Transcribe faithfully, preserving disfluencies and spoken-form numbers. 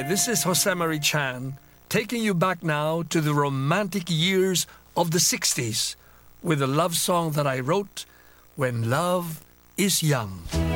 Hi, this is Jose Marie Chan, taking you back now to the romantic years of the sixties with a love song that I wrote when love is young.